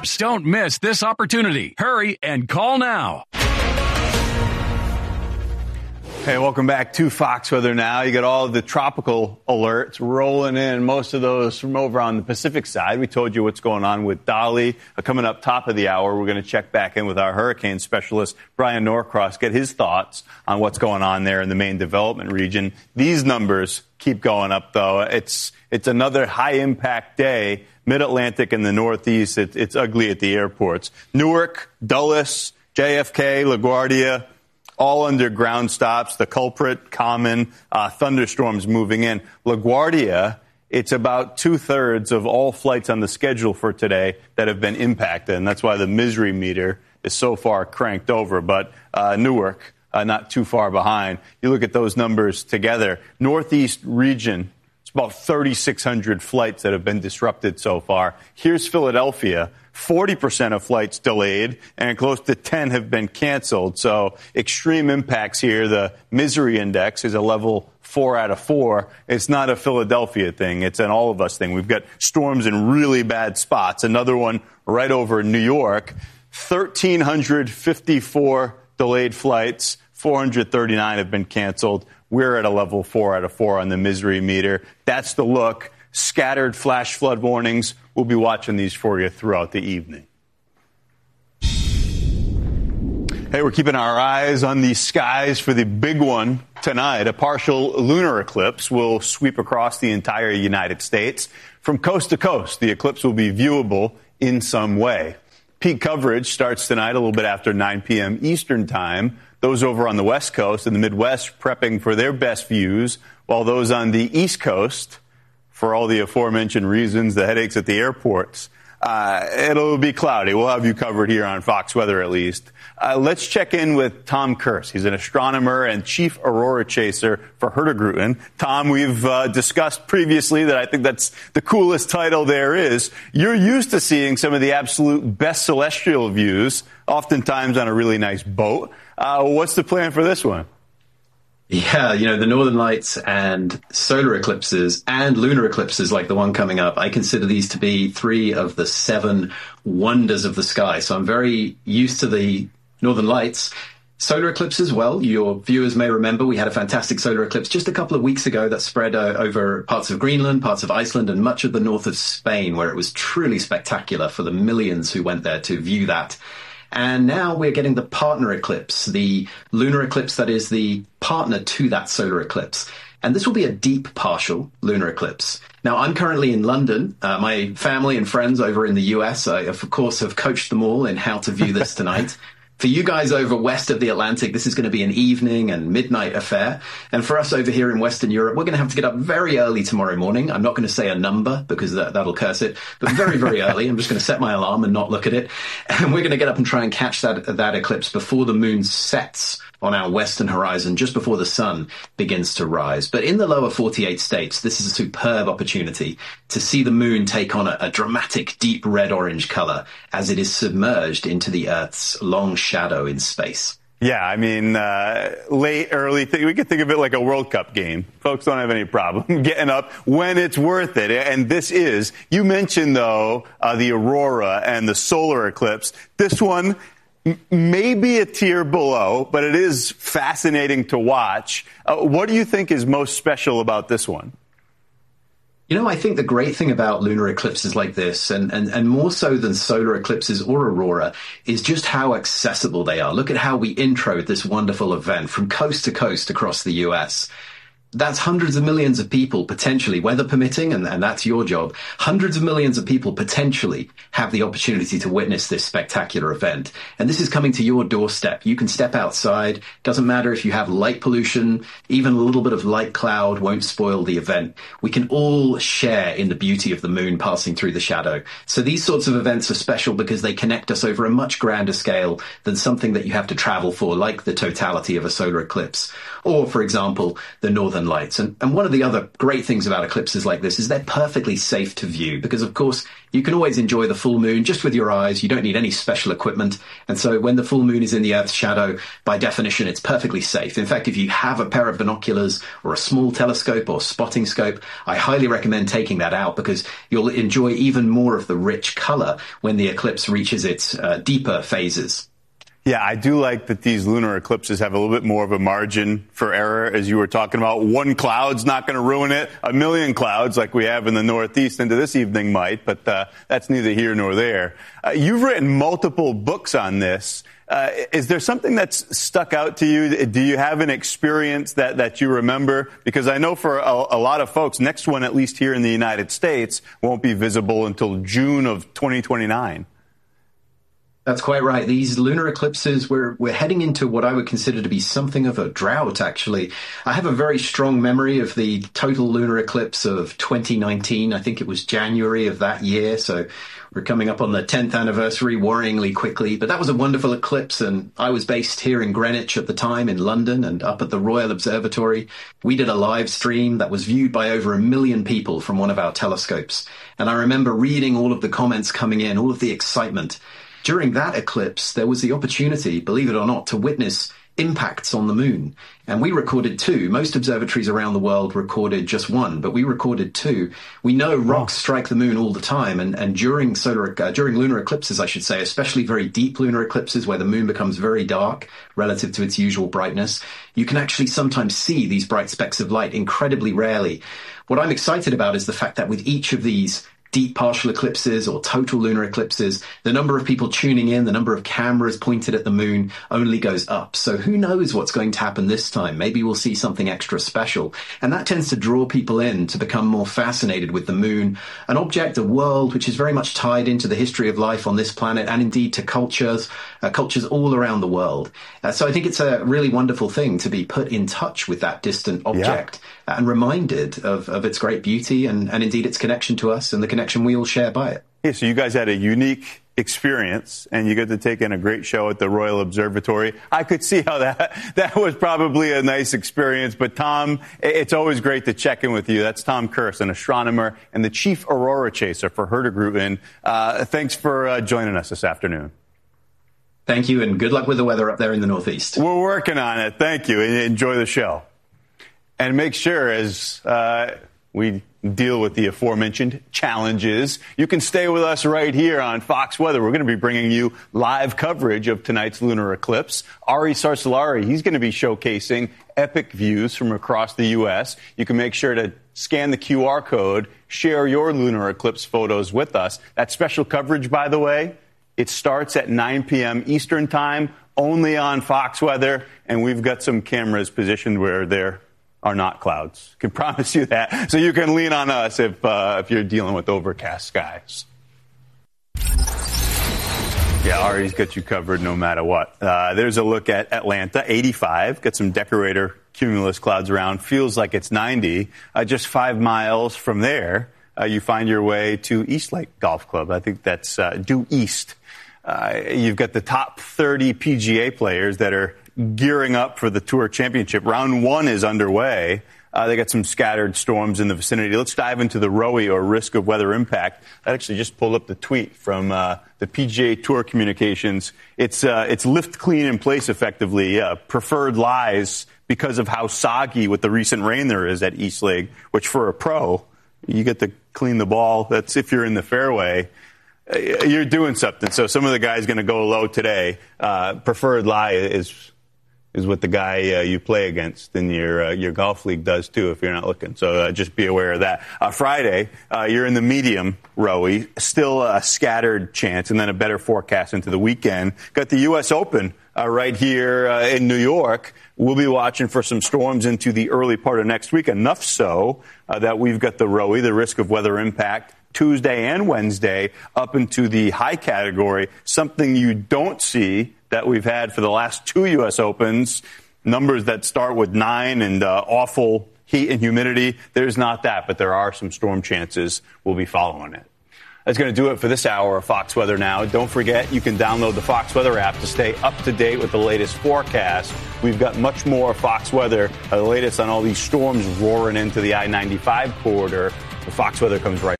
eclipse. Don't miss this opportunity. Hurry and call now. Hey, welcome back to Fox Weather Now. You got all of the tropical alerts rolling in, most of those from over on the Pacific side. We told you what's going on with Dolly. Coming up top of the hour, we're going to check back in with our hurricane specialist, Brian Norcross, get his thoughts on what's going on there in the main development region. These numbers keep going up, though. It's another high-impact day. Mid-Atlantic and the Northeast, it's ugly at the airports. Newark, Dulles, JFK, LaGuardia, all under ground stops. The culprit, common, thunderstorms moving in. LaGuardia, it's about 2/3 of all flights on the schedule for today that have been impacted, and that's why the misery meter is so far cranked over. But Newark, not too far behind. You look at those numbers together. Northeast region, it's about 3,600 flights that have been disrupted so far. Here's Philadelphia. 40% of flights delayed, and close to 10 have been canceled. So extreme impacts here. The misery index is a level 4 out of 4. It's not a Philadelphia thing. It's an all of us thing. We've got storms in really bad spots. Another one right over New York. 1,354 delayed flights. 439 have been canceled. We're at a level 4 out of 4 on the misery meter. That's the look. Scattered flash flood warnings. We'll be watching these for you throughout the evening. Hey, we're keeping our eyes on the skies for the big one tonight. A partial lunar eclipse will sweep across the entire United States. From coast to coast, the eclipse will be viewable in some way. Peak coverage starts tonight a little bit after 9 p.m. Eastern time. Those over on the West Coast and the Midwest prepping for their best views, while those on the East Coast, for all the aforementioned reasons, the headaches at the airports, it'll be cloudy. We'll have you covered here on Fox Weather at least. Let's check in with Tom Kurse. He's an astronomer and chief aurora chaser for Hurtigruten. Tom, we've discussed previously that I think that's the coolest title there is. You're used to seeing some of the absolute best celestial views, oftentimes on a really nice boat. What's the plan for this one? Yeah, the Northern Lights and solar eclipses and lunar eclipses like the one coming up, I consider these to be 3 of the 7 wonders of the sky. So I'm very used to the Northern Lights. Solar eclipses, well, your viewers may remember we had a fantastic solar eclipse just a couple of weeks ago that spread over parts of Greenland, parts of Iceland, and much of the north of Spain, where it was truly spectacular for the millions who went there to view that. And now we're getting the partner eclipse, the lunar eclipse that is the partner to that solar eclipse. And this will be a deep partial lunar eclipse. Now, I'm currently in London. My family and friends over in the US, I, of course, have coached them all in how to view this tonight. For you guys over west of the Atlantic, this is going to be an evening and midnight affair. And for us over here in Western Europe, we're going to have to get up very early tomorrow morning. I'm not going to say a number because that'll curse it, but very, very early. I'm just going to set my alarm and not look at it. And we're going to get up and try and catch that eclipse before the moon sets on our western horizon, just before the sun begins to rise. But in the lower 48 states, this is a superb opportunity to see the moon take on a dramatic deep red-orange color as it is submerged into the Earth's long shadow in space. Yeah, I mean, late, early, we could think of it like a World Cup game. Folks don't have any problem getting up when it's worth it. And this is, you mentioned, though, the aurora and the solar eclipse. This one, maybe a tier below, but it is fascinating to watch. What do you think is most special about this one? I think the great thing about lunar eclipses like this, and more so than solar eclipses or aurora, is just how accessible they are. Look at how we introed this wonderful event from coast to coast across the US. That's hundreds of millions of people potentially, weather permitting, and that's your job. Hundreds of millions of people potentially have the opportunity to witness this spectacular event. And this is coming to your doorstep. You can step outside. Doesn't matter if you have light pollution, even a little bit of light cloud won't spoil the event. We can all share in the beauty of the moon passing through the shadow. So these sorts of events are special because they connect us over a much grander scale than something that you have to travel for, like the totality of a solar eclipse. Or, for example, the Northern northern lights. And one of the other great things about eclipses like this is they're perfectly safe to view because, of course, you can always enjoy the full moon just with your eyes. You don't need any special equipment. And so when the full moon is in the Earth's shadow, by definition, it's perfectly safe. In fact, if you have a pair of binoculars or a small telescope or spotting scope, I highly recommend taking that out because you'll enjoy even more of the rich color when the eclipse reaches its deeper phases. Yeah, I do like that these lunar eclipses have a little bit more of a margin for error, as you were talking about. One cloud's not going to ruin it. A million clouds, like we have in the Northeast into this evening, might, but that's neither here nor there. You've written multiple books on this. Is there something that's stuck out to you? Do you have an experience that you remember? Because I know for a lot of folks, next one, at least here in the United States, won't be visible until June of 2029. That's quite right. These lunar eclipses, we're heading into what I would consider to be something of a drought, actually. I have a very strong memory of the total lunar eclipse of 2019. I think it was January of that year. So we're coming up on the 10th anniversary worryingly quickly. But that was a wonderful eclipse. And I was based here in Greenwich at the time in London and up at the Royal Observatory. We did a live stream that was viewed by over 1 million people from one of our telescopes. And I remember reading all of the comments coming in, all of the excitement. During that eclipse, there was the opportunity, believe it or not, to witness impacts on the moon. And we recorded 2. Most observatories around the world recorded just 1, but we recorded 2. We know rocks strike the moon all the time. And during lunar eclipses, I should say, especially very deep lunar eclipses where the moon becomes very dark relative to its usual brightness, you can actually sometimes see these bright specks of light incredibly rarely. What I'm excited about is the fact that with each of these deep partial eclipses or total lunar eclipses, the number of people tuning in, the number of cameras pointed at the moon only goes up. So who knows what's going to happen this time? Maybe we'll see something extra special. And that tends to draw people in to become more fascinated with the moon, an object, a world, which is very much tied into the history of life on this planet and indeed to cultures all around the world. So I think it's a really wonderful thing to be put in touch with that distant object and reminded of its great beauty and indeed its connection to us and the connection we all share by it. Yeah, so you guys had a unique experience, and you get to take in a great show at the Royal Observatory. I could see how that was probably a nice experience. But, Tom, it's always great to check in with you. That's Tom Kurz, an astronomer and the chief aurora chaser for Hurtigruten. Thanks for joining us this afternoon. Thank you, and good luck with the weather up there in the Northeast. We're working on it. Thank you, and enjoy the show. And make sure, as we deal with the aforementioned challenges, you can stay with us right here on Fox Weather. We're going to be bringing you live coverage of tonight's lunar eclipse. Ari Sarsalari, he's going to be showcasing epic views from across the U.S. You can make sure to scan the QR code, share your lunar eclipse photos with us. That special coverage, by the way, it starts at 9 p.m. Eastern Time, only on Fox Weather, and we've got some cameras positioned where there are not clouds. Can promise you that. So you can lean on us if you're dealing with overcast skies. Yeah, Ari's got you covered no matter what. There's a look at Atlanta, 85. Got some decorator cumulus clouds around. Feels like it's 90. Just 5 miles from there, you find your way to East Lake Golf Club. I think that's due east. You've got the top 30 PGA players that are gearing up for the Tour Championship. Round 1 is underway. They got some scattered storms in the vicinity. Let's dive into the ROE, or risk of weather impact. I actually just pulled up the tweet from the PGA Tour Communications. It's lift clean in place effectively. Preferred lies because of how soggy with the recent rain there is at East Lake, which for a pro, you get to clean the ball. That's if you're in the fairway. You're doing something. So some of the guys going to go low today. Preferred lie is what the guy you play against in your golf league does too, if you're not looking. So just be aware of that. Friday, you're in the medium row, still a scattered chance, and then a better forecast into the weekend. Got the U.S. Open right here in New York. We'll be watching for some storms into the early part of next week, enough so that we've got the ROE, the risk of weather impact, Tuesday and Wednesday up into the high category, something you don't see that we've had for the last 2 U.S. Opens, numbers that start with 9 and awful heat and humidity. There's not that, but there are some storm chances. We'll be following it. That's going to do it for this hour of Fox Weather Now. Don't forget, you can download the Fox Weather app to stay up to date with the latest forecast. We've got much more Fox Weather, the latest on all these storms roaring into the I-95 corridor. The Fox Weather comes right